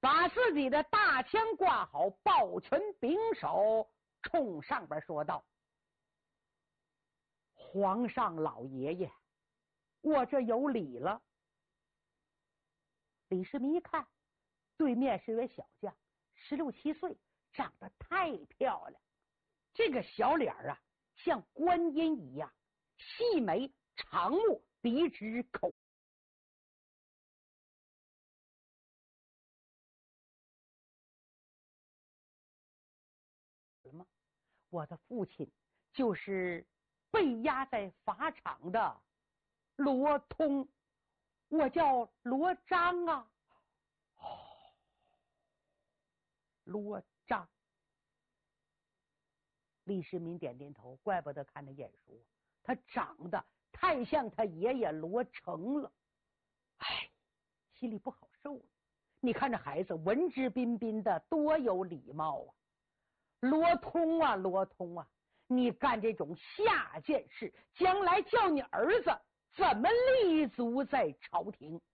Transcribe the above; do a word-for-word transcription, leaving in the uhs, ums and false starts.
把自己的大枪挂好，抱拳拱手，冲上边说道：皇上老爷爷，我这有礼了。李世民一看，对面是位小将，十六七岁，长得太漂亮，这个小脸啊像观音一样，细眉长目，鼻直口什么？我的父亲就是被压在法场的罗通，我叫罗章啊。哦，罗章。李世民点点头，怪不得看他眼熟，他长得太像他爷爷罗成了。哎，心里不好受了。你看这孩子文质彬彬的，多有礼貌啊！罗通啊，罗通啊，你干这种下贱事，将来叫你儿子怎么立足在朝廷？